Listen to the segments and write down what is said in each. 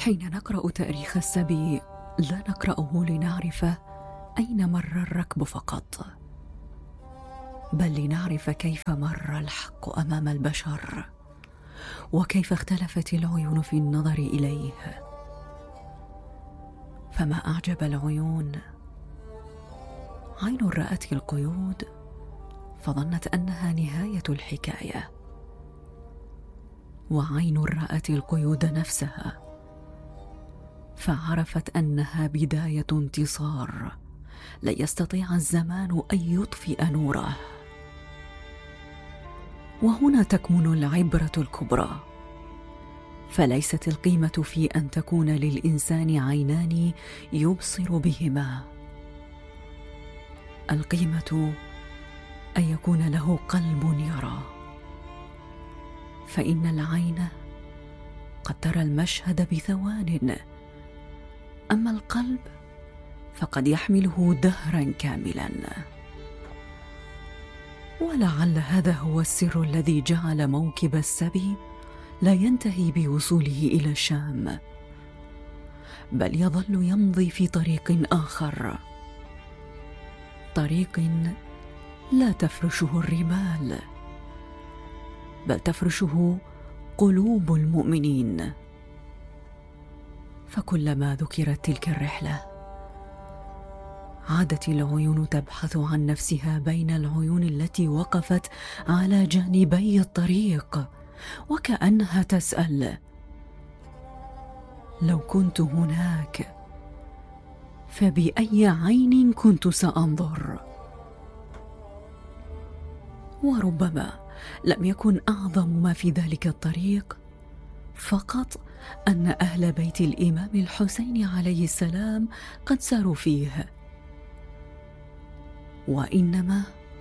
حين نقرأ تاريخ السبي لا نقرأه لنعرف أين مر الركب فقط، بل لنعرف كيف مر الحق أمام البشر، وكيف اختلفت العيون في النظر إليه. فما أعجب العيون، عين رأت القيود فظنت أنها نهاية الحكاية، وعين رأت القيود نفسها فعرفت أنها بداية انتصار لن يستطيع الزمان أن يطفئ نوره. وهنا تكمن العبرة الكبرى، فليست القيمة في أن تكون للإنسان عينان يبصر بهما، القيمة أن يكون له قلب يرى، فإن العين قد ترى المشهد بثوان، أما القلب فقد يحمله دهرا كاملا. ولعل هذا هو السر الذي جعل موكب السبي لا ينتهي بوصوله إلى الشام، بل يظل يمضي في طريق آخر، طريق لا تفرشه الرمال بل تفرشه قلوب المؤمنين. فكلما ذكرت تلك الرحلة عادت العيون تبحث عن نفسها بين العيون التي وقفت على جانبي الطريق، وكأنها تسأل: لو كنت هناك فبأي عين كنت سأنظر؟ وربما لم يكن أعظم ما في ذلك الطريق فقط أن أهل بيت الإمام الحسين عليه السلام قد ساروا فيه، وإنما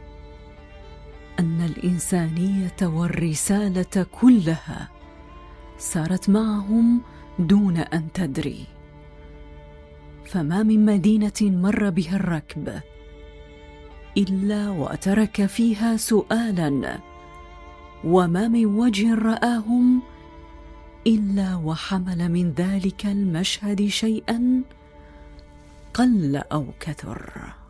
أن الإنسانية والرسالة كلها سارت معهم دون أن تدري. فما من مدينة مر بها الركب إلا وترك فيها سؤالا، وما من وجه رآهم إلا وحمل من ذلك المشهد شيئا قل أو كثر.